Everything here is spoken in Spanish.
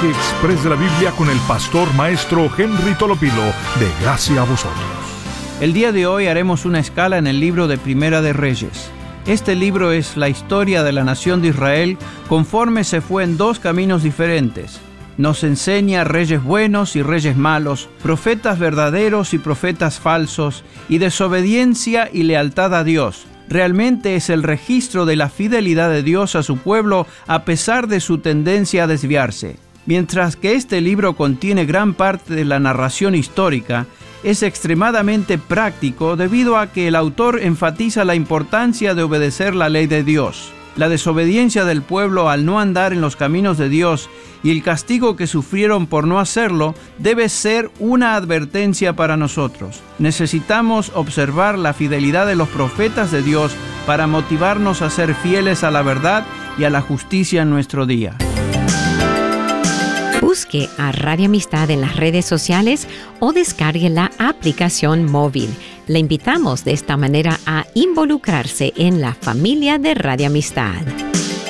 Viaje Express de la Biblia con el pastor maestro Henry Tolopilo, de Gracia a Vosotros. El día de hoy haremos una escala en el libro de Primera de Reyes. Este libro es la historia de la nación de Israel conforme se fue en dos caminos diferentes. Nos enseña reyes buenos y reyes malos, profetas verdaderos y profetas falsos, y desobediencia y lealtad a Dios. Realmente es el registro de la fidelidad de Dios a su pueblo a pesar de su tendencia a desviarse. Mientras que este libro contiene gran parte de la narración histórica, es extremadamente práctico debido a que el autor enfatiza la importancia de obedecer la ley de Dios. La desobediencia del pueblo al no andar en los caminos de Dios y el castigo que sufrieron por no hacerlo debe ser una advertencia para nosotros. Necesitamos observar la fidelidad de los profetas de Dios para motivarnos a ser fieles a la verdad y a la justicia en nuestro día. Busque a Radio Amistad en las redes sociales o descargue la aplicación móvil. Le invitamos de esta manera a involucrarse en la familia de Radio Amistad.